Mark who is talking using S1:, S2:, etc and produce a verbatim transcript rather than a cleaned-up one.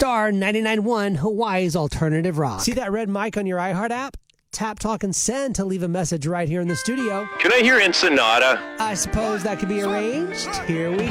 S1: Star ninety-nine point one, Hawaii's Alternative Rock. See that red mic on your iHeart app? Tap, talk, and send to leave a message right here in the studio.
S2: Can I hear Ensenada?
S1: I suppose that could be arranged. Here we